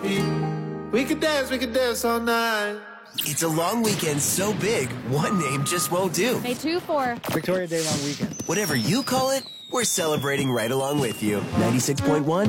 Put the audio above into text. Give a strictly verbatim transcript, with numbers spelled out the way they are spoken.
We could dance, we could dance all night. It's a long weekend so big, one name just won't do. May two four. Victoria Day long weekend. Whatever you call it, we're celebrating right along with you. ninety-six point one